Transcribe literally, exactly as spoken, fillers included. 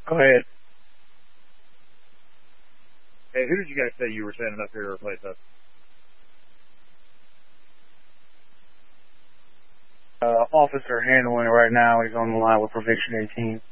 Go ahead. Hey, who did you guys say you were sending up here to replace us? Uh, officer handling it right now. He's on the line with Provision eighteen.